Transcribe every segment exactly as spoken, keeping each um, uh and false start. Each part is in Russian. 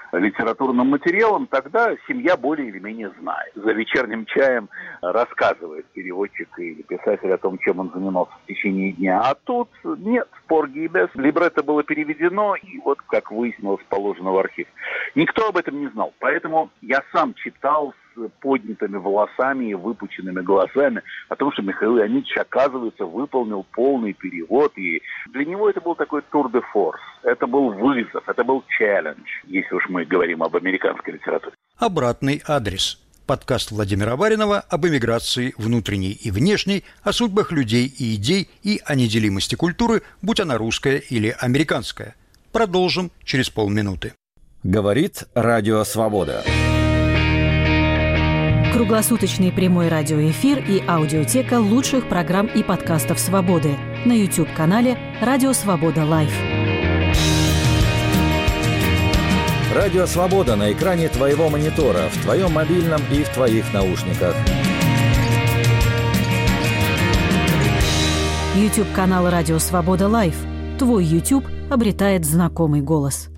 литературным материалом, тогда семья более или менее знает. За вечерним чаем рассказывает переводчик или писатель о том, чем он занимался в течение дня. А тут нет, «Порги и Бесс». Либретто было переведено, и вот, как выяснилось, положено в архив. Никто об этом не знал, поэтому я сам читал с поднятыми волосами и выпученными глазами о том, что Михаил Леонидович, оказывается, выполнил полный перевод, и для него это был такой тур де форс, это был вызов, это был челлендж, если уж мы говорим об американской литературе. Обратный адрес. Подкаст Владимира Баринова об эмиграции внутренней и внешней, о судьбах людей и идей и о неделимости культуры, будь она русская или американская. Продолжим через полминуты. Говорит Радио Свобода. Круглосуточный прямой радиоэфир и аудиотека лучших программ и подкастов «Свободы» на YouTube-канале «Радио Свобода Лайв». Радио Свобода на экране твоего монитора, в твоем мобильном и в твоих наушниках. YouTube-канал «Радио Свобода Лайв». Твой YouTube обретает знакомый голос.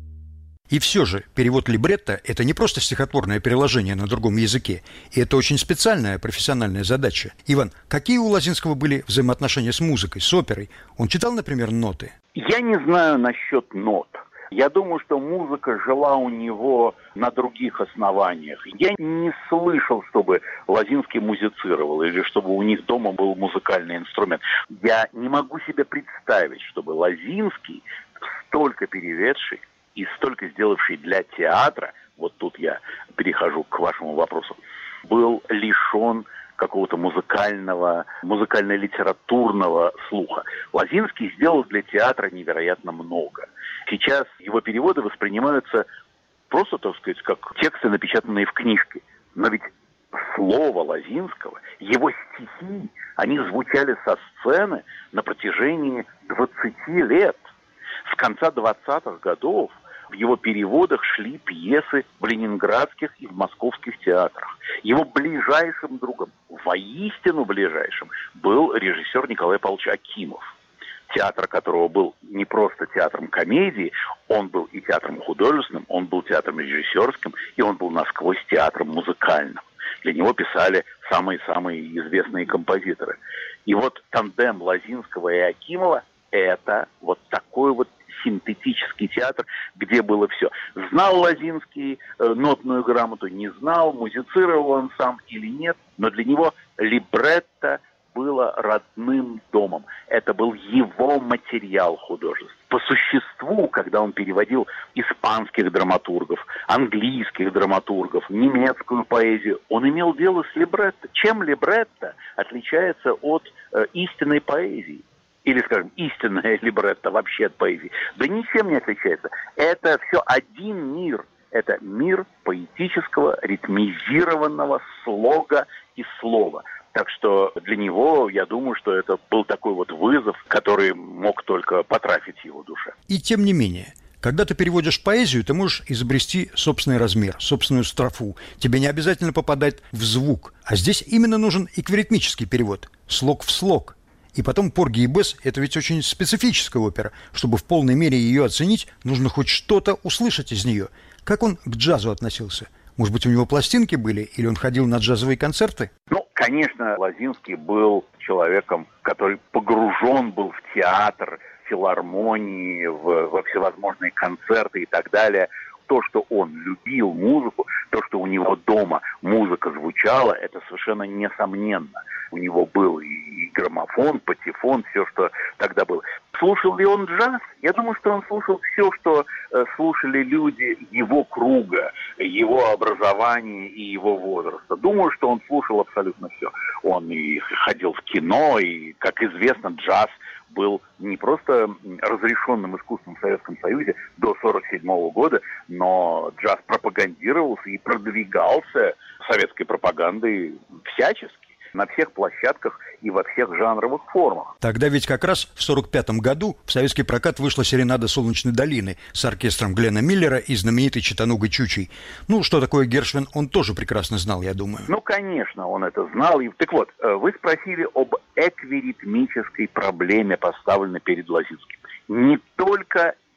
И все же перевод либретто – это не просто стихотворное переложение на другом языке, и это очень специальная профессиональная задача. Иван, какие у Лозинского были взаимоотношения с музыкой, с оперой? Он читал, например, ноты? Я не знаю насчет нот. Я думаю, что музыка жила у него на других основаниях. Я не слышал, чтобы Лозинский музицировал или чтобы у них дома был музыкальный инструмент. Я не могу себе представить, чтобы Лозинский, столько переведший и столько сделавший для театра, вот тут я перехожу к вашему вопросу, был лишен какого-то музыкального, музыкально-литературного слуха. Лозинский сделал для театра невероятно много. Сейчас его переводы воспринимаются просто, так сказать, как тексты, напечатанные в книжке. Но ведь слово Лозинского, его стихи, они звучали со сцены на протяжении двадцати лет. С конца двадцатых годов в его переводах шли пьесы в ленинградских и в московских театрах. Его ближайшим другом, воистину ближайшим, был режиссер Николай Павлович Акимов, театр которого был не просто театром комедии, он был и театром художественным, он был театром режиссерским, и он был насквозь театром музыкальным. Для него писали самые-самые известные композиторы. И вот тандем Лозинского и Акимова – это вот такой вот синтетический театр, где было все. Знал Лозинский э, нотную грамоту, не знал, музицировал он сам или нет, но для него либретто было родным домом. Это был его материал художественный. По существу, когда он переводил испанских драматургов, английских драматургов, немецкую поэзию, он имел дело с либретто. Чем либретто отличается от э, истинной поэзии? Или, скажем, истинная либретто вообще от поэзии? Да ничем не отличается. Это все один мир. Это мир поэтического, ритмизированного слога и слова. Так что для него, я думаю, что это был такой вот вызов, который мог только потрафить его душе. И тем не менее, когда ты переводишь поэзию, ты можешь изобрести собственный размер, собственную строфу. Тебе не обязательно попадать в звук. А здесь именно нужен эквиритмический перевод, слог в слог. И потом «Порги и Бесс» – это ведь очень специфическая опера. Чтобы в полной мере ее оценить, нужно хоть что-то услышать из нее. Как он к джазу относился? Может быть, у него пластинки были, или он ходил на джазовые концерты? Ну, конечно, Лозинский был человеком, который погружен был в театр, филармонии, в, во всевозможные концерты и так далее. То, что он любил музыку, то, что у него дома музыка звучала, это совершенно несомненно. У него был и граммофон, патефон, все, что тогда было. Слушал ли он джаз? Я думаю, что он слушал все, что э, слушали люди его круга, его образования и его возраста. Думаю, что он слушал абсолютно все. Он и ходил в кино, и, как известно, джаз был не просто разрешенным искусством в Советском Союзе до сорок седьмого года, но джаз пропагандировался и продвигался советской пропагандой всячески, на всех площадках и во всех жанровых формах. Тогда ведь как раз в сорок пятом году в советский прокат вышла «Серенада Солнечной долины» с оркестром Глена Миллера и знаменитой Читанугой Чучей. Ну, что такое Гершвин, он тоже прекрасно знал, я думаю. Ну, конечно, он это знал. И... Так вот, вы спросили об эквиритмической проблеме, поставленной перед Лозинским. Не только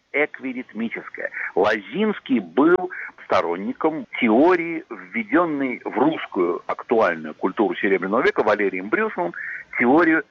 эквиритмическая. Лозинский был сторонником теории, введенной в русскую актуальную культуру Серебряного века Валерием Брюсовым, теорию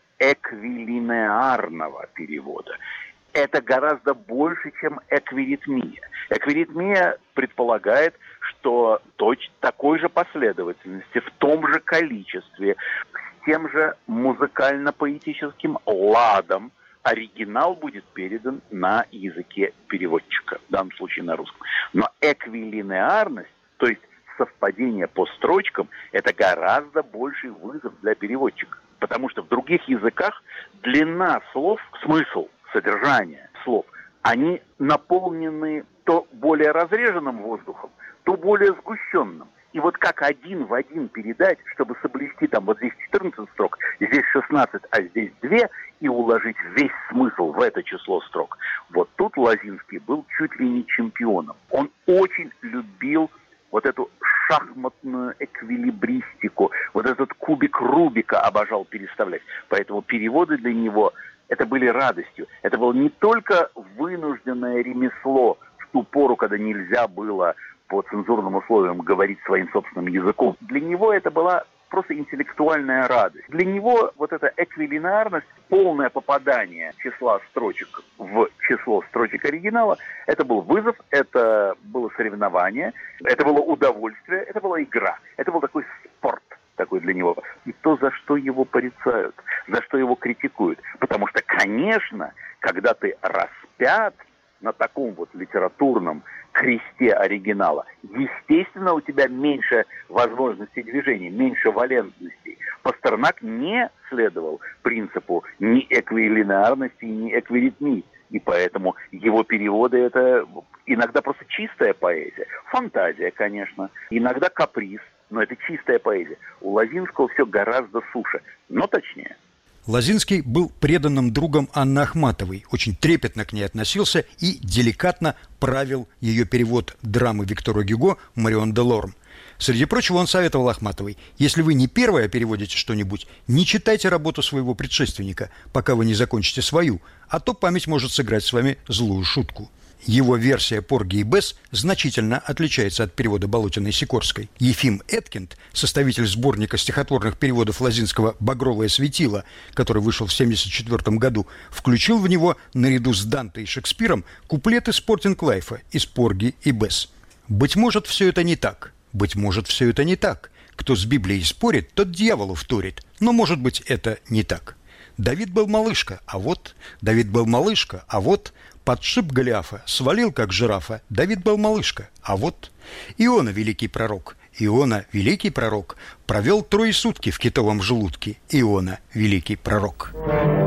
эквилинеарного перевода. Это гораздо больше, чем эквиритмия. Эквиритмия предполагает, что точно такой же последовательности, в том же количестве, с тем же музыкально-поэтическим ладом оригинал будет передан на языке переводчика, в данном случае на русском. Но эквилинеарность, то есть совпадение по строчкам, это гораздо больший вызов для переводчика. Потому что в других языках длина слов, смысл, содержание слов, они наполнены то более разреженным воздухом, то более сгущенным. И вот как один в один передать, чтобы соблюсти там вот здесь четырнадцать строк, здесь шестнадцать, а здесь два, и уложить весь смысл в это число строк. Вот тут Лозинский был чуть ли не чемпионом. Он очень любил вот эту шахматную эквилибристику, вот этот кубик Рубика обожал переставлять. Поэтому переводы для него это были радостью. Это было не только вынужденное ремесло в ту пору, когда нельзя было по цензурным условиям говорить своим собственным языком. Для него это была просто интеллектуальная радость. Для него вот эта эквилинеарность, полное попадание числа строчек в число строчек оригинала, это был вызов, это было соревнование, это было удовольствие, это была игра. Это был такой спорт такой для него. И то, за что его порицают, за что его критикуют. Потому что, конечно, когда ты распят на таком вот литературном кресте оригинала, естественно, у тебя меньше возможностей движения, меньше валентностей. Пастернак не следовал принципу ни эквилинеарности, ни эквиритмии. И поэтому его переводы — это иногда просто чистая поэзия. Фантазия, конечно. Иногда каприз, но это чистая поэзия. У Лозинского все гораздо суше, но точнее. Лозинский был преданным другом Анны Ахматовой, очень трепетно к ней относился и деликатно правил ее перевод драмы Виктора Гюго «Марион де Лорм». Среди прочего, он советовал Ахматовой: если вы не первая переводите что-нибудь, не читайте работу своего предшественника, пока вы не закончите свою, а то память может сыграть с вами злую шутку. Его версия «Порги и Бесс» значительно отличается от перевода Болотиной-Сикорской. Ефим Эткинд, составитель сборника стихотворных переводов Лозинского «Багровое светило», который вышел в семьдесят четвёртом году, включил в него, наряду с Данте и Шекспиром, куплеты Спортинг-Лайфа из «Порги и Бесс». Быть может, все это не так. Быть может, все это не так. Кто с Библией спорит, тот дьяволу вторит. Но, может быть, это не так. Давид был малышка, а вот... Давид был малышка, а вот... Подшиб Голиафа, свалил, как жирафа. Давид был малышка, а вот... Иона, великий пророк, Иона, великий пророк, провел трое сутки в китовом желудке. Иона, великий пророк.